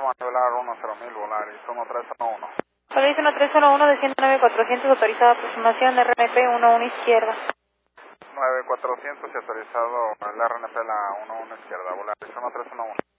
maniobrar 10.000, Volaris 1311. Volaris 1311 de 109.400, autorizada aproximación RNP 11 izquierda. 9400 y autorizado el RNP la 11 izquierda, Volaris 1311.